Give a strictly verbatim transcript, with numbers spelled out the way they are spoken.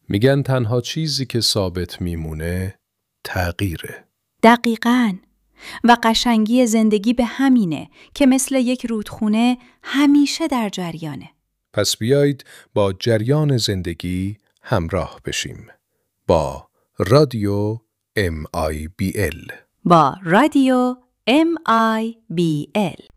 میگن تنها چیزی که ثابت میمونه تغییره. دقیقاً. و قشنگی زندگی به همینه که مثل یک رودخونه همیشه در جریانه. پس بیایید با جریان زندگی همراه بشیم. با رادیو ام آی بی ال. با رادیو ام آی بی ال.